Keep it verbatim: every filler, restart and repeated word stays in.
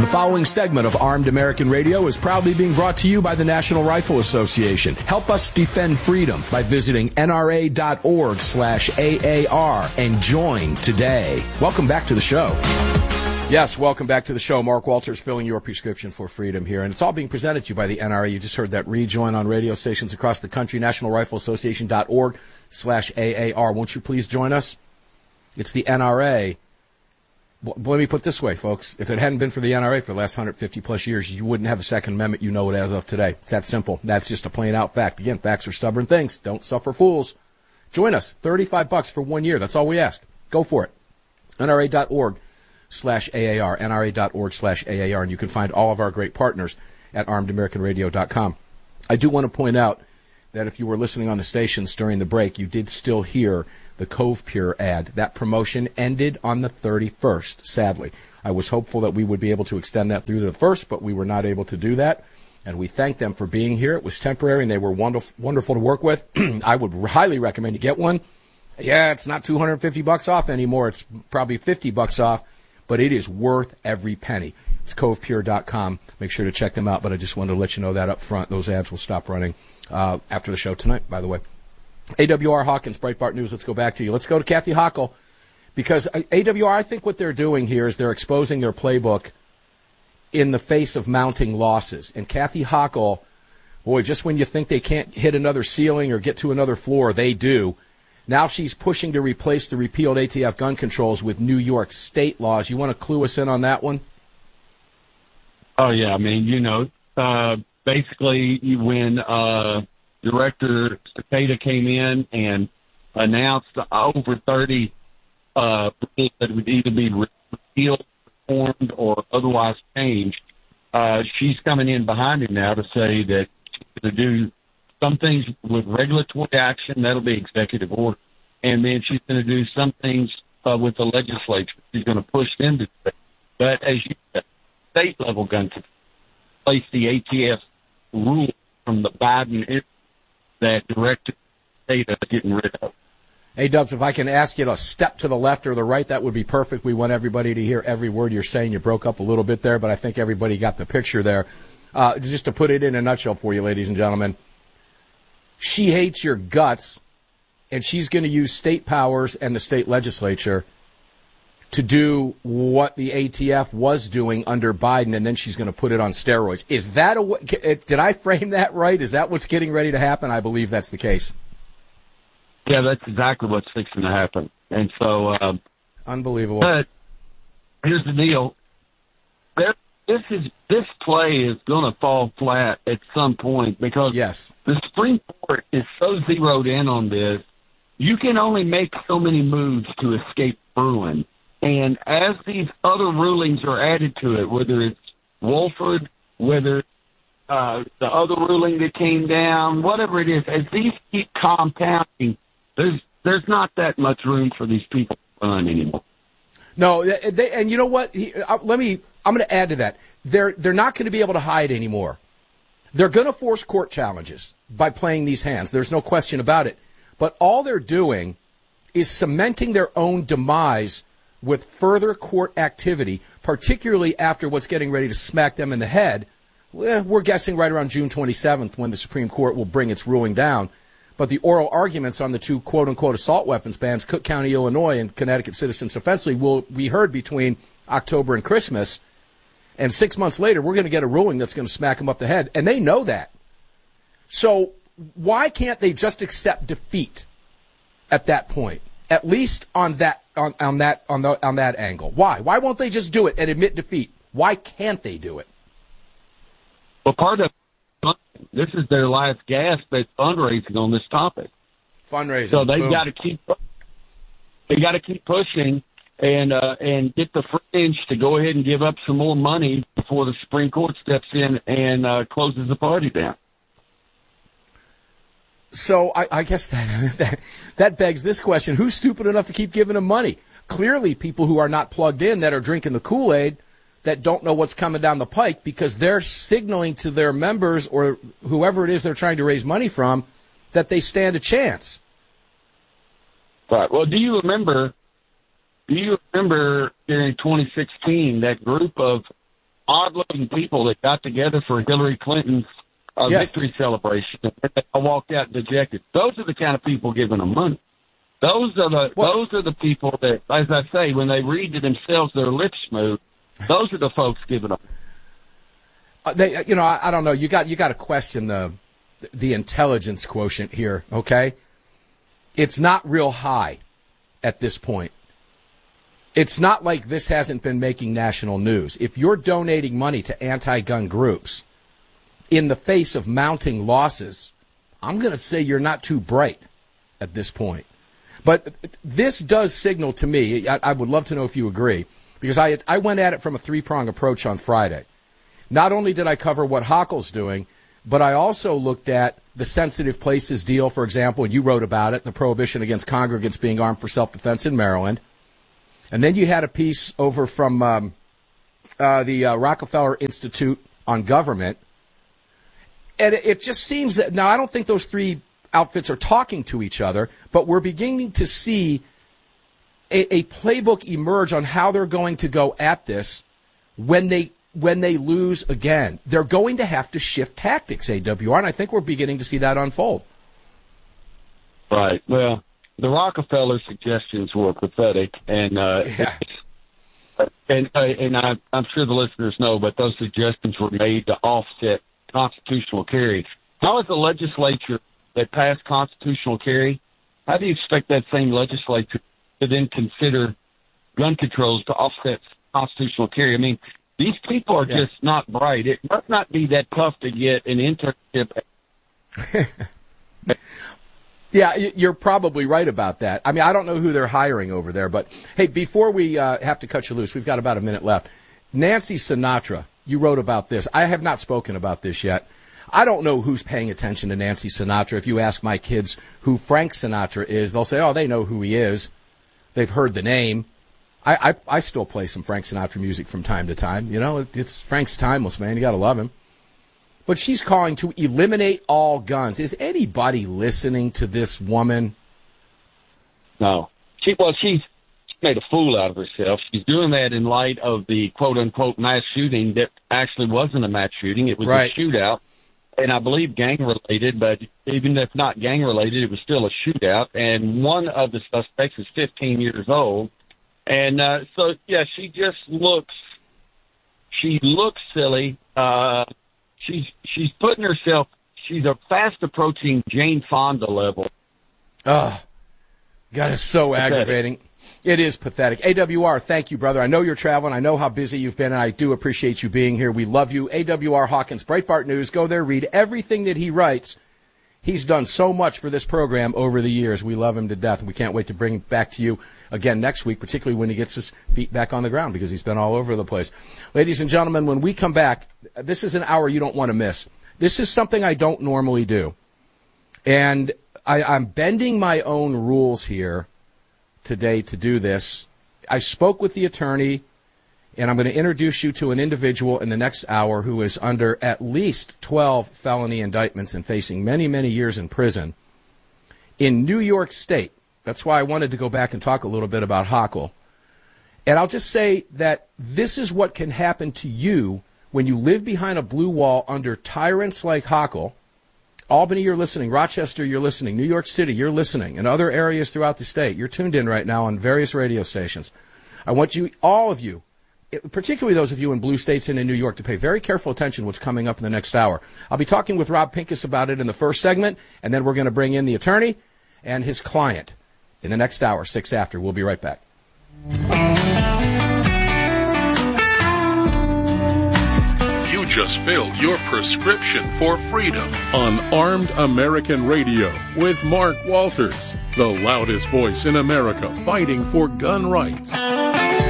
The following segment of Armed American Radio is proudly being brought to you by the National Rifle Association. Help us defend freedom by visiting N R A dot org slash A A R and join today. Welcome back to the show. Yes, welcome back to the show. Mark Walters filling your prescription for freedom here. And it's all being presented to you by the N R A. You just heard that rejoin on radio stations across the country, National Rifle Association dot org slash A A R. Won't you please join us? It's the N R A. Well, let me put it this way, folks. If it hadn't been for the N R A for the last one hundred fifty plus years, you wouldn't have a Second Amendment. You know it as of today. It's that simple. That's just a plain out fact. Again, facts are stubborn things. Don't suffer fools. Join us. thirty-five bucks for one year. That's all we ask. Go for it. N R A dot org slash A A R. N R A dot org slash A A R. And you can find all of our great partners at armed american radio dot com. I do want to point out that if you were listening on the stations during the break, you did still hear the Cove Pure ad. That promotion ended on the thirty-first, sadly. I was hopeful that we would be able to extend that through to the first, but we were not able to do that. And we thank them for being here. It was temporary, and they were wonderful, wonderful to work with. I would highly recommend you get one. Yeah, it's not two hundred fifty bucks off anymore. It's probably fifty bucks off, but it is worth every penny. It's cove pure dot com. Make sure to check them out, but I just wanted to let you know that up front. Those ads will stop running uh, after the show tonight, by the way. A W R Hawkins, Breitbart News, let's go back to you. Let's go to Kathy Hochul, because A W R, I think what they're doing here is they're exposing their playbook in the face of mounting losses. And Kathy Hochul, boy, just when you think they can't hit another ceiling or get to another floor, they do. Now she's pushing to replace the repealed A T F gun controls with New York state laws. You want to clue us in on that one? Oh, yeah. I mean, you know, uh, basically when uh, Director Cicada came in and announced over thirty uh, that would either be repealed, reformed, or otherwise changed, uh, she's coming in behind him now to say that she's going to do some things with regulatory action. That'll be executive order. And then she's going to do some things uh, with the legislature. She's going to push them to do it. But as you said, state-level gun control, place the A T F rule from the Biden era that directed state is getting rid of. Hey, Dubs, if I can ask you to step to the left or the right, that would be perfect. We want everybody to hear every word you're saying. You broke up a little bit there, but I think everybody got the picture there. Uh, just to put it in a nutshell for you, ladies and gentlemen, she hates your guts, and she's going to use state powers and the state legislature to do what the A T F was doing under Biden, and then she's going to put it on steroids. Is that a, did I frame that right? Is that what's getting ready to happen? I believe that's the case. Yeah, that's exactly what's fixing to happen. And so, um, unbelievable. But here's the deal: there, this is this play is going to fall flat at some point because yes. the Supreme Court is so zeroed in on this. You can only make so many moves to escape ruin. And as these other rulings are added to it, whether it's Wolford, whether uh, the other ruling that came down, whatever it is, as these keep compounding, there's there's not that much room for these people to run anymore. No, they, and you know what? He, uh, let me. I'm going to add to that. They're they're not going to be able to hide anymore. They're going to force court challenges by playing these hands. There's no question about it. But all they're doing is cementing their own demise with further court activity, particularly after what's getting ready to smack them in the head. We're guessing right around June twenty-seventh when the Supreme Court will bring its ruling down. But the oral arguments on the two quote-unquote assault weapons bans, Cook County, Illinois, and Connecticut Citizens Defense League, will be heard between October and Christmas. And six months later, we're going to get a ruling that's going to smack them up the head. And they know that. So why can't they just accept defeat at that point? At least on that on, on that on the on that angle. Why? Why won't they just do it and admit defeat? Why can't they do it? Well, part of this is their last gasp at fundraising on this topic. Fundraising. So they've Boom. got to keep they got to keep pushing and uh, and get the fringe to go ahead and give up some more money before the Supreme Court steps in and uh, closes the party down. So I, I guess that, that that begs this question. Who's stupid enough to keep giving them money? Clearly people who are not plugged in, that are drinking the Kool-Aid, that don't know what's coming down the pike, because they're signaling to their members or whoever it is they're trying to raise money from that they stand a chance. Right. Well, do you remember, do you remember during twenty sixteen that group of odd-looking people that got together for Hillary Clinton's uh, yes. victory celebration. They walked out dejected. Those are the kind of people giving them money. Those are the well, those are the people that, as I say, when they read to themselves, their lips move. Those are the folks giving them. Uh, they, you know, I, I don't know. You got you got to question the the intelligence quotient here. Okay, it's not real high at this point. It's not like this hasn't been making national news. If you're donating money to anti-gun groups in the face of mounting losses, I'm going to say you're not too bright at this point. But this does signal to me, I, I would love to know if you agree, because I I went at it from a three-prong approach on Friday. Not only did I cover what Hochul's doing, but I also looked at the sensitive places deal, for example, and you wrote about it, the prohibition against congregants being armed for self-defense in Maryland. And then you had a piece over from um, uh, the uh, Rockefeller Institute on Government. And it, it just seems that, now I don't think those three outfits are talking to each other, but we're beginning to see a, a playbook emerge on how they're going to go at this when they when they lose again. They're going to have to shift tactics, A W R, and I think we're beginning to see that unfold. Right. Well, the Rockefeller suggestions were pathetic, and uh, yeah. and uh, and I, I'm sure the listeners know, but those suggestions were made to offset constitutional carry. How is the legislature that passed constitutional carry, how do you expect that same legislature to then consider gun controls to offset constitutional carry? I mean, these people are yeah. just not bright. It must not be that tough to get an internship. Yeah, you're probably right about that. I mean, I don't know who they're hiring over there, but hey, before we uh, have to cut you loose, we've got about a minute left. Nancy Sinatra, you wrote about this. I have not spoken about this yet. I don't know who's paying attention to Nancy Sinatra. If you ask my kids who Frank Sinatra is, they'll say, oh, they know who he is. They've heard the name. I, I, I still play some Frank Sinatra music from time to time. You know, it, it's Frank's timeless, man. You got to love him. But she's calling to eliminate all guns. Is anybody listening to this woman? No. She, well, she's made a fool out of herself. She's doing that in light of the quote-unquote mass shooting that actually wasn't a mass shooting. It was right. a shootout. And I believe gang-related, but even if not gang-related, it was still a shootout. And one of the suspects is fifteen years old. And uh, so, yeah, she just looks, she looks silly. Uh, she's she's putting herself, she's a fast approaching Jane Fonda level. Oh, God, it's so pathetic. Aggravating. It is pathetic. A W R, thank you, brother. I know you're traveling. I know how busy you've been, and I do appreciate you being here. We love you. A W R Hawkins, Breitbart News. Go there, read everything that he writes. He's done so much for this program over the years. We love him to death, and we can't wait to bring him back to you again next week, particularly when he gets his feet back on the ground, because he's been all over the place. Ladies and gentlemen, when we come back, this is an hour you don't want to miss. This is something I don't normally do, and I, I'm bending my own rules here today to do this. I spoke with the attorney, and I'm going to introduce you to an individual in the next hour who is under at least twelve felony indictments and facing many, many years in prison in New York State. That's why I wanted to go back and talk a little bit about Hochul. And I'll just say that this is what can happen to you when you live behind a blue wall under tyrants like Hochul. Albany, you're listening. Rochester, you're listening. New York City, you're listening. And other areas throughout the state, you're tuned in right now on various radio stations. I want you, all of you, particularly those of you in blue states and in New York, to pay very careful attention to what's coming up in the next hour. I'll be talking with Rob Pincus about it in the first segment, and then we're going to bring in the attorney and his client in the next hour, six after. We'll be right back. You just filled your prescription for freedom on Armed American Radio with Mark Walters, the loudest voice in America fighting for gun rights.